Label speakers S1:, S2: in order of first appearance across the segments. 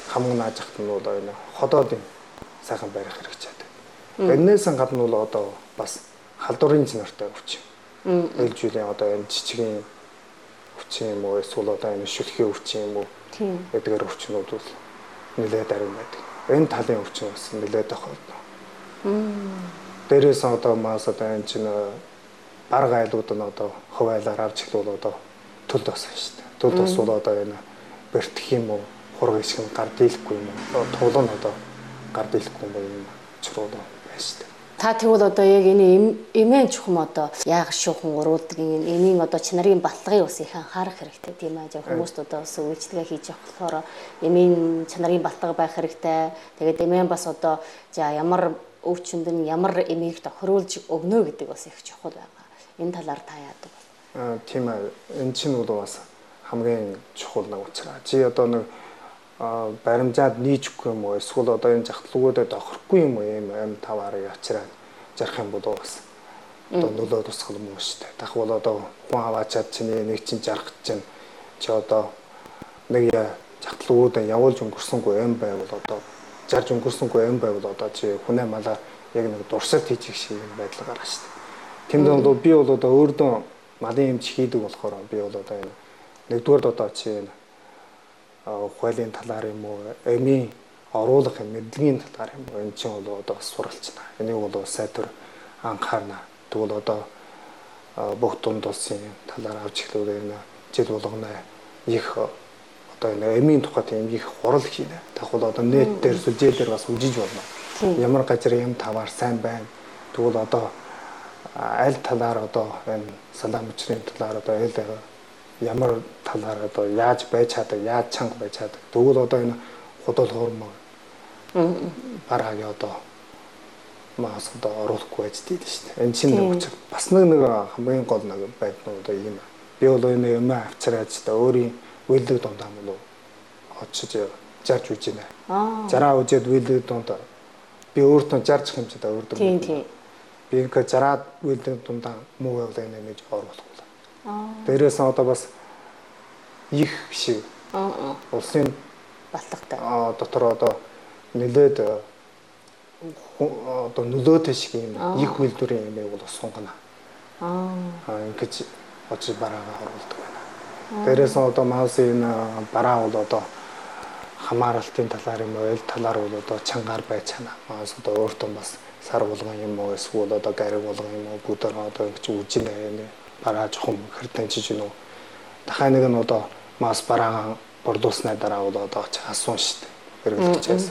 S1: хамгийн нааж ахт нь бол энэ ходоодын сайхан барих хэрэгжээд. Энээс гадна бол одоо бас халдварын чанартай өвчин. Ээлжүүлэн одоо энэ жижигэн өвчин юм уу эсвэл одоо энэ шүлхээ өвчин юм уу эдгээр өвчнүүд бол нэлээд арим байдаг. Энэ талын өвчин бас нэлээд тохиолдно. Дээрээс одоо мас одоо энэ чинь бараг айлууд нь одоо хуваалаар авч ихлүүл одоо төлд басан шүү дээ. Төлд бас бол одоо энэ бэртэх юм уу хураг ишг нь гар дийлэхгүй юм уу тулан одоо гар дийлэхгүй юм чрууд байна шүү дээ.
S2: Та тэгвэл одоо яг энэ эмээн чухам одоо яг шуухан уруулдаг эмийн одоо чанарын баталгыг бас их анхаарах хэрэгтэй тийм ээ. Хүмүүст одоо бас үйлчлэгээ хийж явах болохоор эмийн чанарын баталга байх хэрэгтэй. Тэгээд эмээн бас одоо за ямар өвчнөд нь ямар эмийг тохируулж өгнө гэдэг бас их чухал байгаа. Энэ талаар та яадаг бол?
S1: Тийм ээ. Энэ чинь бол бас хамгийн чухал нэг учраас. Чи одоо нэг баримжаад нийжхгүй юм уу эсвэл одоо энэ жахтлгуудад охирохгүй юм уу юм аим таваар явчраад жарах юм бол бас одоо нөлөө тусгал юм уу шүү дээ. Дах бол одоо хүн аваачаад чиний нэг чинь жарах чинь чи одоо нэг жахтлгуудад явуулж өнгөрсөнгүй юм байвал одоо жарж өнгөрсөнгүй юм байвал одоо чи хүнээ малаа яг нэг дурсалт хийчих шиг юм байдал гарах шүү дээ. Тэнд бол би бол одоо өөрдөө малын эмч хийдэг болохоор би бол одоо энэ нэгдүгээр одоо чи энэ ухаалын талаар юм уу эмийн оруулах мэдлэгийн талаар юм уу энэ чинь бол одоо суралцна. Энийг бол сайтар анхаарна. Тэгвэл одоо бүх дунд улсын талаар авч эхлүүл энэ жил болгоно их одоо энэ эмийн тухай тийм их хурал хийнэ. Тэгэх бол одоо нэт дээр сүлжээ дээр бас үжиж болно. Ямар газар юм таваар сайн байна. Тэгвэл одоо аль талаар одоо энэ салаам мөчрийн талаар одоо ямар талаар одоо яаж байж чаддаг, яаж чанга байж чаддаг. Тэгвэл одоо энэ худал хуурмаг бараг одоо мас одоо оруулахгүй байж дээ шүү дээ. Энэ чинь нэг бас нэг хамгийн гол нэг байдал одоо юм. Би бол энэ юм авчираад та өөрийн үйлдэл дундаа мөн очиж жарж үж байна. Жараа үжээд үйлдэл дундаа би өөртөө жарж хэмжээд өөртөө.
S2: Тийм.
S1: Би ингээ жараад үйлдэл дундаа муу явуулаа нэмэж оруулах. Дээрээс нь одоо бас их шиг улсын
S2: батлагтай
S1: дотор одоо нэлээд одоо нөлөөтэй шиг юм их үйлдвэрийн юм бол сунгана. Ингэж очиж бараагаа оруулдаг байна. Дээрээс нь одоо маусын бараа бол одоо хамааралтын талаар юм уу, эл талаар бол одоо чангаар байж чана. Маус одоо өөртөө бас сар болгон юм уу, эсвэл одоо гариг болгон юм уу, бүдээр одоо ингэж үжинэ бараа жоохон хэрдэнчиж гинөө. Дахайн нэг нь одоо мас бараагаа борлуулсны дараа бол одоо асуун шүү дээ. Хэрэглэж байсан.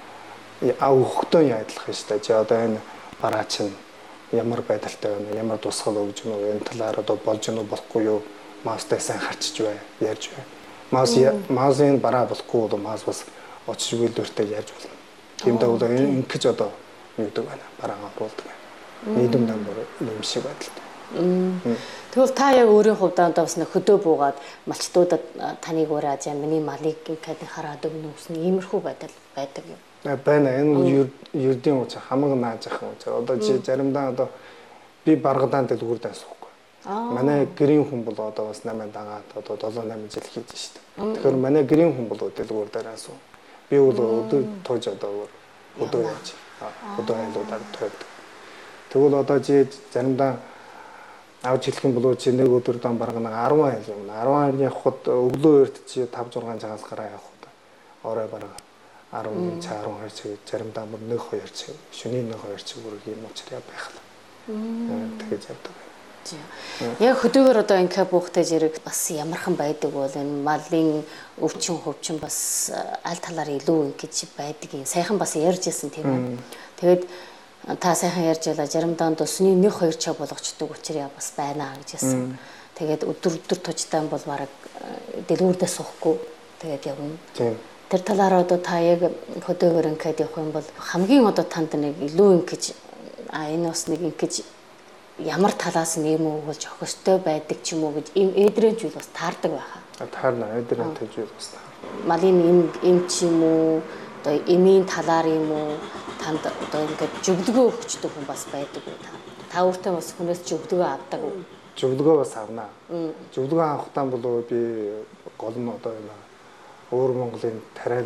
S1: Хөхтөн яадлах шүү дээ. Чи одоо энэ бараа чинь ямар байдалтай байна, ямар тусгал өгж гэнэ вэ? Энэ талаар одоо болж гэнэ үү болохгүй юу? Мастай сайн харчиж бай, ярьж бай. Масын бараа болохгүй бол мас бас очиж үйлдвэртэй ярьж болно. Тиймдээ бол ингэж одоо юудаг байна. Бараагаа оруулдаг байна. Нийгэм намбар юм шиг байдалтай.
S2: Тэгвэл та яг өөрийн хувьдаа бас нэг хөдөө буугаад малчтуудад таныг уураж миний малыг ингээд хараад өгнө гэсэн иймэрхүү байдал байдаг юм.
S1: Байна. Энэ ердийн уучаа хамаг нааж ах юм. Одоо чи заримдаа одоо би баргадаан дэлгүүр даасахгүй. Манай гэрийн хүн бол одоо бас 8 дагаад одоо 7-8 жил хийж штэ. Тэгэхээр манай гэрийн хүн бол дэлгүүр дээрээс би бол өдөр тууж одоо өдөө яаж өдөө айлуудаар тойрдог. Тэгвэл одоо чи заримдаа авч хэлэх юм бол чи нэг өдөр дан бараг нэг 10 айл юм. 10 айл явхад өглөө эрт чи 5-6 цагаас гараа явхад орой бараг 10 цаг 12 цаг заримдаа бүр 1-2 цаг шөнийн 1-2 цаг бүр юм уучраа байх л. Тэгэж явдаг.
S2: Яг хөдөөгөр одоо ингээ буухтай зэрэг бас ямархан байдаг бол энэ малын өвчин хөвчин бас аль талаар илүү ингэж байдаг юм. Сайхан бас ярьж ирсэн тийм ээ. Тэгээд та сайхан ярьж байлаа заримдаа дусны 1-2 цаг болгочдөг учраас бас байна гэж хэлсэн. Тэгээд өдөр тужтай бол бараг дэлгүүрдээ суухгүй тэгээд явна.
S1: Тийм.
S2: Тэр талаараа одоо та яг хөдөөгөр ингээд явах юм бол хамгийн одоо танд нэг илүү ингэж энэ бас нэг ингэж ямар талаас нь юм уу болж өгөхтэй байдаг ч юм уу гэж эдрэнч үл бас таардаг байхаа.
S1: Таарна эдрэнтэй зүйл бас таар.
S2: Малын эм ч юм уу одоо эмийн талаар юм уу танд одоо ингээд зөвлөгөө өгчдөг хүн бас байдаг уу та өөртөө бас хүнээс зөвлөгөө авдаг уу?
S1: Зөвлөгөө бас авнаа. Зөвлөгөө авахтаа бол би гол нь одоо энэ өөр Монголын тариа